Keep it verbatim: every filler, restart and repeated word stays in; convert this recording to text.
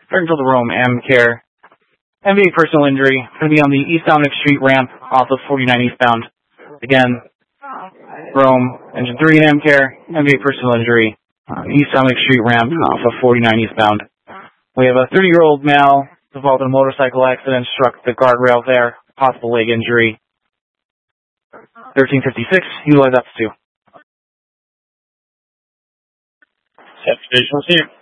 Turn to the Rome M Care. M V A personal injury. Going to be on the East Dominic Street ramp off of forty-nine eastbound. Again, Rome, engine three and M Care. M V A personal injury. Uh, East Dominic Street ramp off of forty-nine eastbound. We have a thirty-year-old male involved in a motorcycle accident, struck the guardrail there, possible leg injury. thirteen fifty-six, utilize up to two. Station, we'll see you.